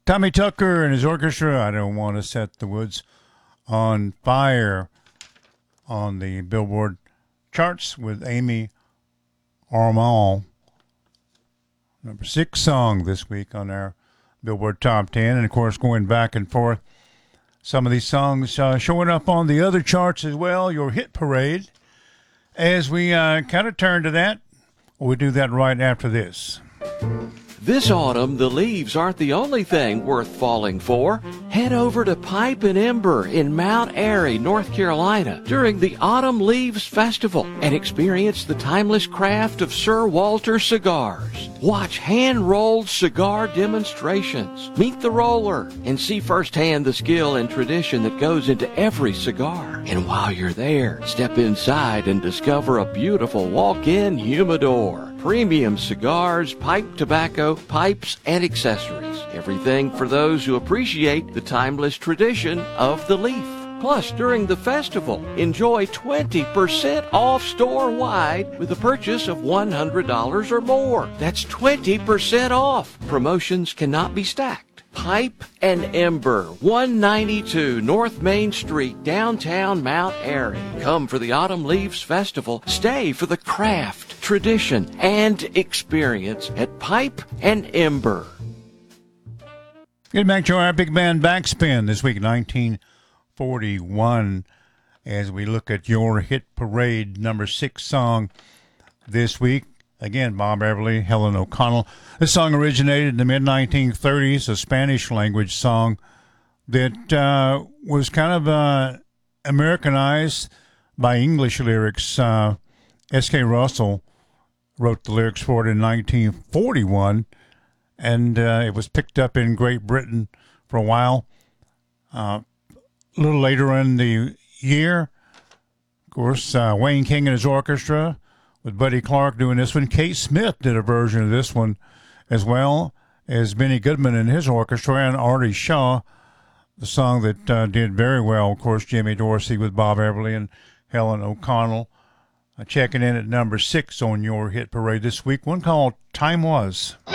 Tommy Tucker and his orchestra, I Don't Want to Set the Woods on Fire on the Billboard charts with Amy Armand. Number 6 song this week on our Billboard Top 10. And, of course, going back and forth, some of these songs showing up on the other charts as well, your hit parade. As we kind of turn to that, we'll do that right after this. This autumn, the leaves aren't the only thing worth falling for. Head over to Pipe and Ember in Mount Airy, North Carolina during the Autumn Leaves Festival and experience the timeless craft of Sir Walter cigars. Watch hand-rolled cigar demonstrations, meet the roller, and see firsthand the skill and tradition that goes into every cigar. And while you're there, step inside and discover a beautiful walk-in humidor. Premium cigars, pipe tobacco, pipes, and accessories. Everything for those who appreciate the timeless tradition of the leaf. Plus, during the festival, enjoy 20% off store-wide with a purchase of $100 or more. That's 20% off. Promotions cannot be stacked. Pipe and Ember, 192 North Main Street, downtown Mount Airy. Come for the Autumn Leaves Festival. Stay for the craft, tradition, and experience at Pipe and Ember. Getting back to our big band backspin this week, 1941, as we look at your hit parade number 6 song this week. Again, Bob Everly, Helen O'Connell. This song originated in the mid-1930s, a Spanish-language song that was kind of Americanized by English lyrics. S.K. Russell wrote the lyrics for it in 1941, and it was picked up in Great Britain for a while. A little later in the year, of course, Wayne King and his orchestra, with Buddy Clark doing this one. Kate Smith did a version of this one, as well as Benny Goodman and his orchestra, and Artie Shaw, the song that did very well. Of course, Jimmy Dorsey with Bob Everly and Helen O'Connell. Checking in at number 6 on your hit parade this week, one called Time Was.